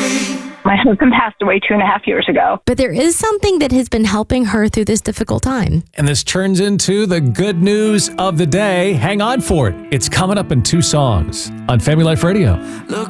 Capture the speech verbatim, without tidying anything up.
My husband passed away two and a half years ago. But there is something that has been helping her through this difficult time. And this turns into the good news of the day. Hang on for it. It's coming up in two songs on Family Life Radio.